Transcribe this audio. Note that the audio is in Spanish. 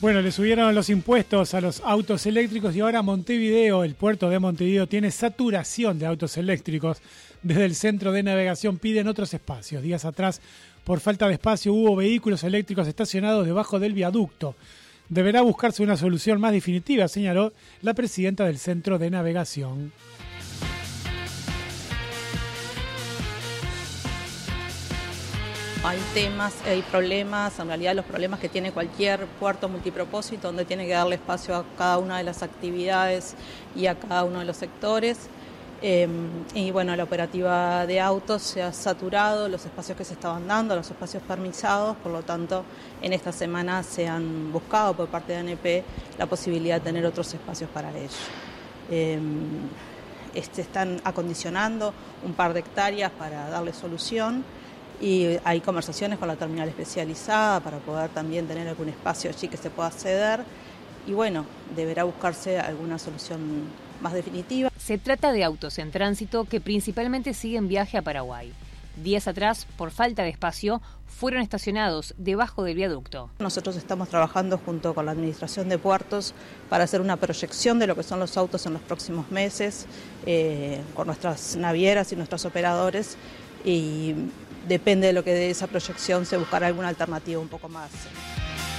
Bueno, le subieron los impuestos a los autos eléctricos y ahora Montevideo, el puerto de Montevideo, tiene saturación de autos eléctricos. Desde el centro de navegación piden otros espacios. Días atrás, por falta de espacio, hubo vehículos eléctricos estacionados debajo del viaducto. Deberá buscarse una solución más definitiva, señaló la presidenta del centro de navegación. Hay temas, hay problemas, en realidad los problemas que tiene cualquier puerto multipropósito, donde tiene que darle espacio a cada una de las actividades y a cada uno de los sectores. Y bueno, la operativa de autos se ha saturado, los espacios que se estaban dando, los espacios permisados, por lo tanto, en esta semana se han buscado por parte de ANP la posibilidad de tener otros espacios para ello. Están acondicionando un par de hectáreas para darle solución. Y hay conversaciones con la terminal especializada para poder también tener algún espacio allí que se pueda ceder y bueno, deberá buscarse alguna solución más definitiva. Se trata de autos en tránsito que principalmente siguen viaje a Paraguay. Días atrás, por falta de espacio, fueron estacionados debajo del viaducto. Nosotros estamos trabajando junto con la Administración de Puertos para hacer una proyección de lo que son los autos en los próximos meses, con nuestras navieras y nuestros operadores y depende de lo que dé esa proyección, se buscará alguna alternativa un poco más.